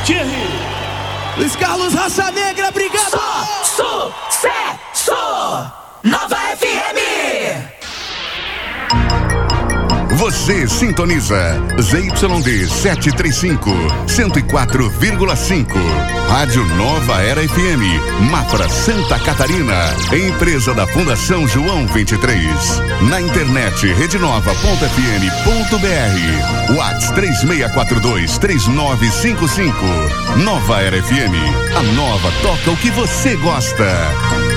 Thierry. Luiz Carlos Raça Negra, obrigado. Sucesso! Nova FM. Você sintoniza ZYD 735, 104,5. Rádio Nova Era FM, Mafra, Santa Catarina. Empresa da Fundação João 23. Na internet, redenova.fm.br. WhatsApp 3642-3955. Nova Era FM, a nova toca o que você gosta.